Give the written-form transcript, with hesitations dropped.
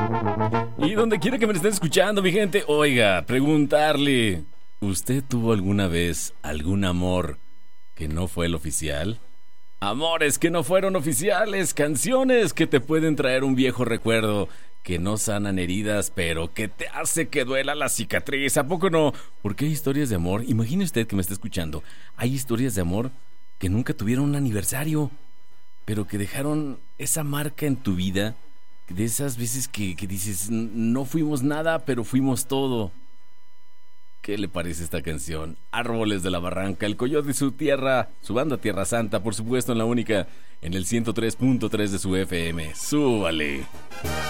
Y donde quiera que me estén escuchando, mi gente, oiga, preguntarle, ¿usted tuvo alguna vez algún amor que no fue el oficial? Amores que no fueron oficiales, canciones que te pueden traer un viejo recuerdo, que no sanan heridas, pero que te hace que duela la cicatriz. ¿A poco no? Porque hay historias de amor, imagine usted que me está escuchando, hay historias de amor que nunca tuvieron un aniversario, pero que dejaron esa marca en tu vida, de esas veces que dices, no fuimos nada, pero fuimos todo. ¿Qué le parece esta canción? Árboles de la Barranca, el Coyote y su tierra, su banda Tierra Santa, por supuesto en la única, en el 103.3 de su FM. ¡Súbale!